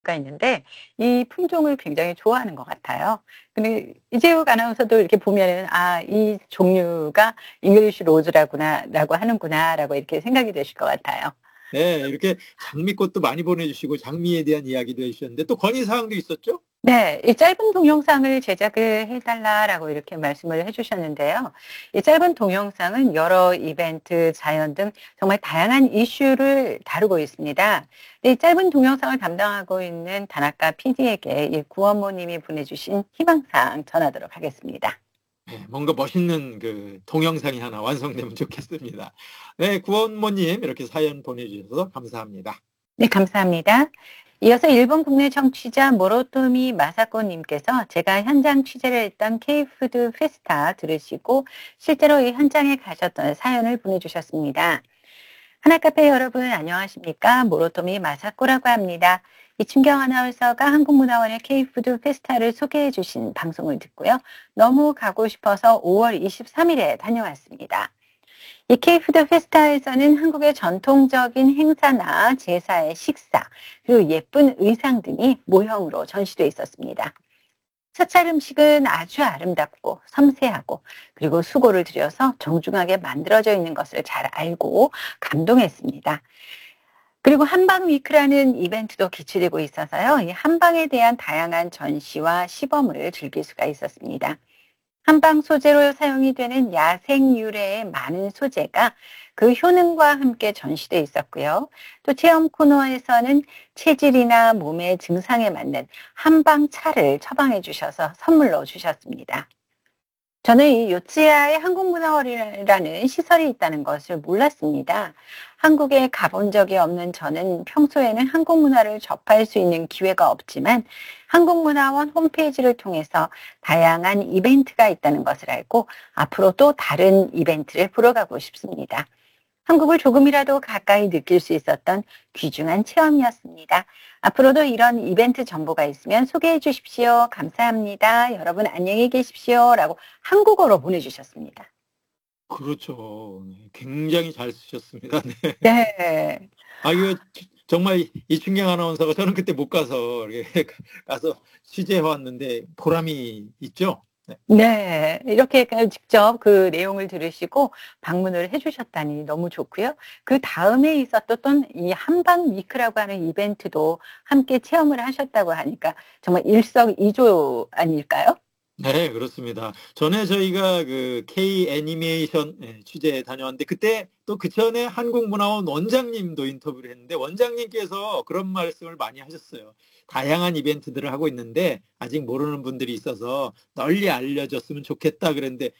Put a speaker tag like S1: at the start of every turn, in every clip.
S1: 가 있는데 이 품종을 굉장히 좋아하는 것 같아요. 근데 이재욱 아나운서도 이렇게 보면은 '아 이 종류가 잉글리시 로즈라구나.'라고 하는구나라고 이렇게 생각이 되실 것 같아요.
S2: 네, 이렇게 장미꽃도 많이 보내주시고 장미에 대한 이야기도 해주셨는데 또 건의사항도 있었죠?
S1: 네. 이 짧은 동영상을 제작을 해 달라라고 이렇게 말씀을 해 주셨는데요. 이 짧은 동영상은 여러 이벤트, 자연 등 정말 다양한 이슈를 다루고 있습니다. 이 짧은 동영상을 담당하고 있는 다나카 PD에게 이 구원모님이 보내주신 희망사항 전하도록 하겠습니다.
S2: 네, 뭔가 멋있는 그 동영상이 하나 완성되면 좋겠습니다. 네, 구원모님 이렇게 사연 보내주셔서 감사합니다.
S1: 네, 감사합니다. 이어서 일본 국내 청취자 모로토미 마사코 님께서 제가 현장 취재를 했던 K푸드 페스타 들으시고 실제로 이 현장에 가셨던 사연을 보내주셨습니다. 하나카페 여러분 안녕하십니까? 모로토미 마사코라고 합니다. 이춘경 아나운서가 한국문화원의 K푸드 페스타를 소개해 주신 방송을 듣고요. 너무 가고 싶어서 5월 23일에 다녀왔습니다. 이 K푸드 페스타에서는 한국의 전통적인 행사나 제사의 식사, 그리고 예쁜 의상 등이 모형으로 전시돼 있었습니다. 사찰 음식은 아주 아름답고 섬세하고 그리고 수고를 들여서 정중하게 만들어져 있는 것을 잘 알고 감동했습니다. 그리고 한방 위크라는 이벤트도 기치되고 있어서요. 이 한방에 대한 다양한 전시와 시범을 즐길 수가 있었습니다. 한방 소재로 사용이 되는 야생 유래의 많은 소재가 그 효능과 함께 전시돼 있었고요. 또 체험 코너에서는 체질이나 몸의 증상에 맞는 한방 차를 처방해 주셔서 선물로 주셨습니다. 저는 이 요츠야에 한국문화원이라는 시설이 있다는 것을 몰랐습니다. 한국에 가본 적이 없는 저는 평소에는 한국 문화를 접할 수 있는 기회가 없지만 한국문화원 홈페이지를 통해서 다양한 이벤트가 있다는 것을 알고 앞으로 또 다른 이벤트를 보러 가고 싶습니다. 한국을 조금이라도 가까이 느낄 수 있었던 귀중한 체험이었습니다. 앞으로도 이런 이벤트 정보가 있으면 소개해 주십시오. 감사합니다. 여러분 안녕히 계십시오. 라고 한국어로 보내주셨습니다.
S2: 그렇죠. 네, 굉장히 잘 쓰셨습니다. 네.
S1: 네.
S2: 아, 이거 정말 이춘경 아나운서가 저는 그때 못 가서 이렇게 가서 취재해 왔는데 보람이 있죠? 네.
S1: 네. 이렇게 직접 그 내용을 들으시고 방문을 해 주셨다니 너무 좋고요. 그다음에 있었던 이 한방 위크라고 하는 이벤트도 함께 체험을 하셨다고 하니까 정말 일석이조 아닐까요?
S2: 네, 그렇습니다. 전에 저희가 그 K 애니메이션 취재 다녀왔는데 그때 또 그 전에 한국문화원 원장님도 인터뷰를 했는데 원장님께서 그런 말씀을 많이 하셨어요. 다양한 이벤트들을 하고 있는데 아직 모르는 분들이 있어서 널리 알려졌으면 좋겠다 그랬는데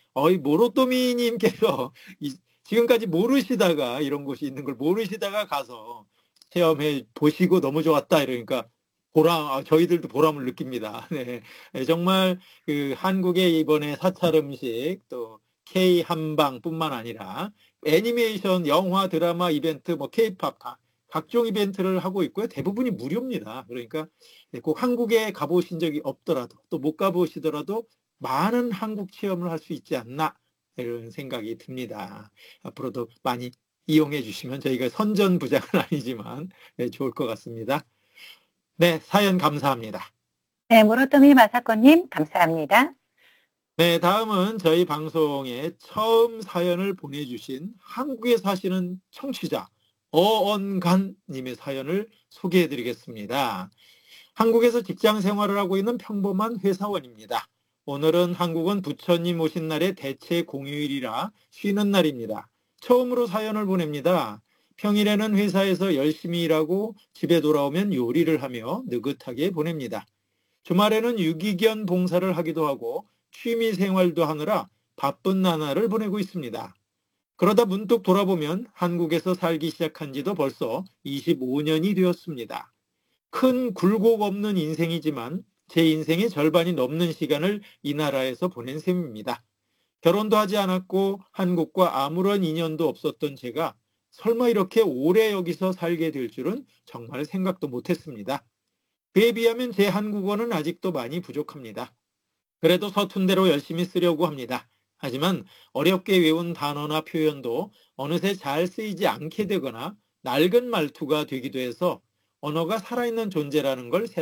S2: 모로토미님께서 지금까지 모르시다가 이런 곳이 있는 걸 모르시다가 가서 체험해 보시고 너무 좋았다 이러니까 저희들도 보람을 느낍니다. 네. 네, 정말 그 한국의 이번에 사찰 음식 또 K 한방뿐만 아니라 애니메이션, 영화, 드라마 이벤트, 뭐 K-팝 각종 이벤트를 하고 있고요. 대부분이 무료입니다. 그러니까 꼭 한국에 가보신 적이 없더라도 또 못 가보시더라도 많은 한국 체험을 할 수 있지 않나 이런 생각이 듭니다. 앞으로도 많이 이용해 주시면 저희가 선전부장은 아니지만 네, 좋을 것 같습니다. 네, 사연 감사합니다.
S1: 네. 모로토미 마사코님 감사합니다.
S2: 네, 다음은 저희 방송에 처음 사연을 보내주신 한국에 사시는 청취자 어언간님의 사연을 소개해드리겠습니다. 한국에서 직장 생활을 하고 있는 평범한 회사원입니다. 오늘은 한국은 부처님 오신 날의 대체 공휴일이라 쉬는 날입니다. 처음으로 사연을 보냅니다. 평일에는 회사에서 열심히 일하고 집에 돌아오면 요리를 하며 느긋하게 보냅니다. 주말에는 유기견 봉사를 하기도 하고 취미 생활도 하느라 바쁜 나날을 보내고 있습니다. 그러다 문득 돌아보면 한국에서 살기 시작한 지도 벌써 25년이 되었습니다. 큰 굴곡 없는 인생이지만 제 인생의 절반이 넘는 시간을 이 나라에서 보낸 셈입니다. 결혼도 하지 않았고 한국과 아무런 인연도 없었던 제가 설마 이렇게 오래 여기서 살게 될 줄은 정말 생각도 못했습니다. 그에 비하면 제 한국어는 아직도 많이 부족합니다. 그래도 서툰 대로 열심히 쓰려고 합니다. 하지만 어렵게 외운 단어나 표현도 어느새 잘 쓰이지 않게 되거나 낡은 말투가 되기도 해서 언어가 살아있는 존재라는 걸